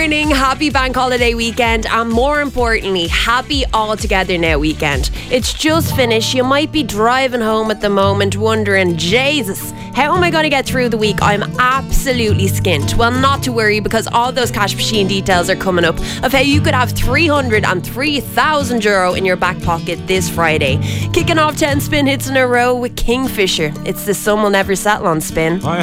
morning, happy bank holiday weekend, and more importantly, happy all together now weekend. It's just finished. You might be driving home at the moment wondering, Jesus, how am I going to get through the week? I'm absolutely skint. Well, not to worry, because all those cash machine details are coming up of how you could have €303,000 in your back pocket this Friday. Kicking off 10 spin hits in a row with Kingfisher. It's the Sun Will Never Settle on Spin.